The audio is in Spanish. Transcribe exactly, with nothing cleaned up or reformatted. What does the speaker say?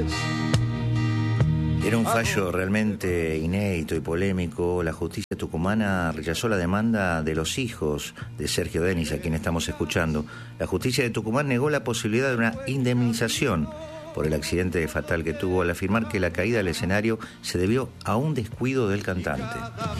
Era un fallo realmente inédito y polémico. La justicia tucumana rechazó la demanda de los hijos de Sergio Denis, a quien estamos escuchando. La justicia de Tucumán negó la posibilidad de una indemnización por el accidente fatal que tuvo, al afirmar que la caída del escenario se debió a un descuido del cantante.